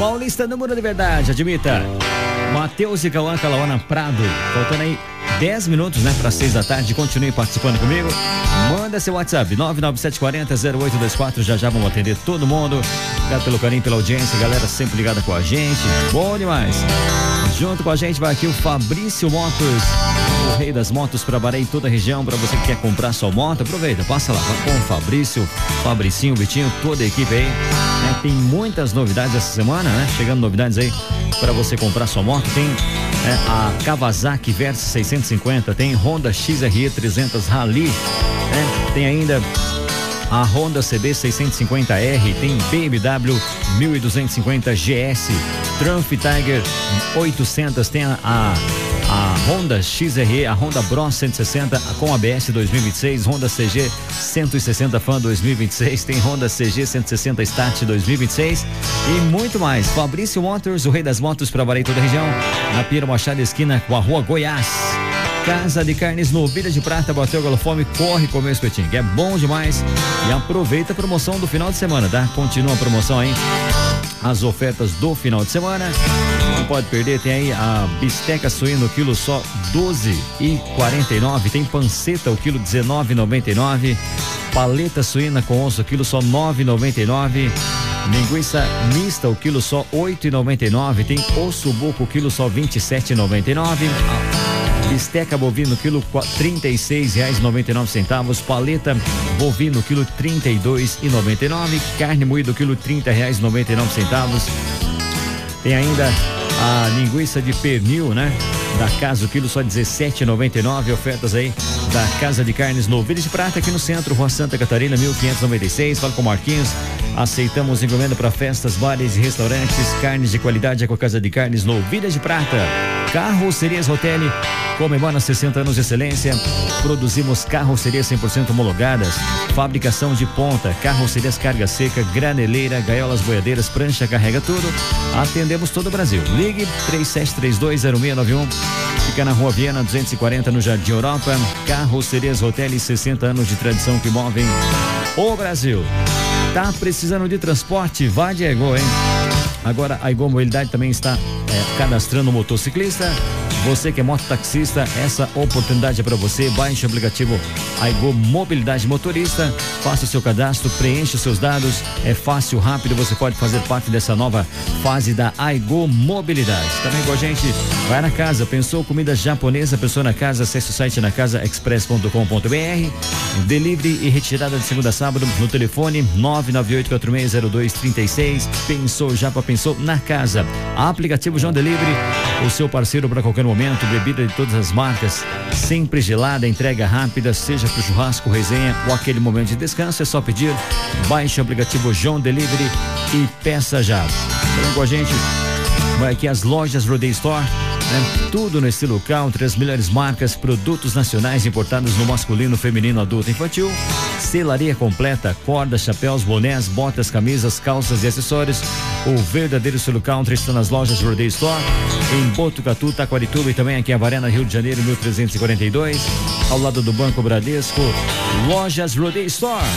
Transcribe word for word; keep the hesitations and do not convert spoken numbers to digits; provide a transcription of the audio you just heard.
Paulista, número de verdade, admita. Matheus e Cauã Calauana Prado, faltando aí dez minutos, né, para seis da tarde. Continue participando comigo. Manda seu WhatsApp nove nove sete quatro zero zero oito dois quatro. Já já vamos atender todo mundo. Obrigado pelo carinho, pela audiência, galera sempre ligada com a gente. Bom demais. Junto com a gente vai aqui o Fabrício Motos, o rei das motos para Baré e toda a região. Para você que quer comprar sua moto, aproveita, passa lá com o Fabrício, Fabricinho, Vitinho, toda a equipe aí. Né? Tem muitas novidades essa semana, né? Chegando novidades aí para você comprar sua moto. Tem é, a Kawasaki Versys seiscentos e cinquenta, tem Honda X R E trezentos Rally, né? Tem ainda a Honda C B seiscentos e cinquenta R, tem B M W mil duzentos e cinquenta G S, Triumph Tiger oitocentos, tem a, a, a Honda X R E, a Honda Bros cento e sessenta com A B S dois mil e vinte e seis, Honda C G cento e sessenta Fan dois mil e vinte e seis, tem Honda C G cento e sessenta Start dois mil e vinte e seis e muito mais. Fabrício Motors, o rei das motos para Baré e toda a região, na Piero Machado, esquina com a Rua Goiás. Casa de Carnes Novilha de Prata, bateu a fome, corre comer o espetinho, que é bom demais. E aproveita a promoção do final de semana, tá? Continua a promoção aí, as ofertas do final de semana. Não pode perder, tem aí a bisteca suína, o quilo só doze e quarenta e nove. Tem panceta, o quilo dezenove e noventa e nove. Paleta suína com osso, o quilo só nove e noventa e nove. Linguiça mista, o quilo só oito e noventa e nove. Tem osso buco, o quilo só vinte e sete e noventa e nove. Bisteca bovino, quilo trinta e seis reais e noventa e nove centavos. Paleta bovino, quilo trinta e dois e noventa e nove. Carne moída, quilo trinta reais e noventa e nove centavos. Tem ainda a linguiça de pernil, né? Da casa, o quilo só dezessete e noventa e nove. Ofertas aí da Casa de Carnes Novilha de Prata, aqui no centro, Rua Santa Catarina, mil quinhentos e noventa e seis. Fala com o Marquinhos. Aceitamos encomenda para festas, bares e restaurantes. Carnes de qualidade é com a Casa de Carnes Novilha de Prata. Carrocerias Rotelli comemora sessenta anos de excelência. Produzimos carrocerias cem por cento homologadas. Fabricação de ponta, carrocerias carga seca, graneleira, gaiolas boiadeiras, prancha, carrega tudo. Atendemos todo o Brasil. Ligue três sete três dois zero seis nove um. Fica na Rua Viena duzentos e quarenta, no Jardim Europa. Carrocerias Rotelli, sessenta anos de tradição que movem o Brasil. Tá precisando de transporte? Vá de Aigô, hein? Agora a Aigô Mobilidade também está é, cadastrando motociclista. Você que é mototaxista, essa oportunidade é para você. Baixe o aplicativo Aigô Mobilidade Motorista, faça o seu cadastro, preencha os seus dados, é fácil, rápido, você pode fazer parte dessa nova fase da Aigô Mobilidade. Também com a gente, vai na casa, pensou comida japonesa, pensou na casa, acesse o site na casa express ponto com ponto br. Delivery e retirada de segunda a sábado no telefone nove nove oito quatro seis zero dois três seis. Pensou Japa, pensou na casa. Aplicativo João Delivery, o seu parceiro para qualquer momento. Bebida de todas as marcas, sempre gelada, entrega rápida, seja para o churrasco, resenha ou aquele momento de descanso, é só pedir. Baixe o aplicativo João Delivery e peça já. Falando com a gente, vai aqui as lojas Rodeio Store, né? Tudo no estilo country, as melhores marcas, produtos nacionais importados no masculino, feminino, adulto, infantil. Selaria completa, cordas, chapéus, bonés, botas, camisas, calças e acessórios. O verdadeiro estilo country está nas lojas Rodeio Store, em Botucatu, Taquarituba e também aqui em Avaré, Rio de Janeiro, mil trezentos e quarenta e dois, ao lado do Banco Bradesco. Lojas Rodeio Store.